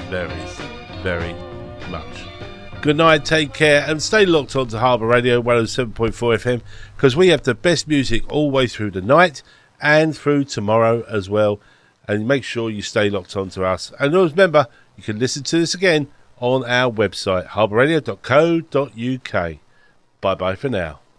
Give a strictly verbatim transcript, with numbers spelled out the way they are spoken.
very, very much. Good night, take care, and stay locked on to Harbour Radio one oh seven point four F M, because we have the best music all the way through the night and through tomorrow as well. And make sure you stay locked on to us. And always remember, you can listen to this again on our website, harbour radio dot co dot uk. Bye bye for now.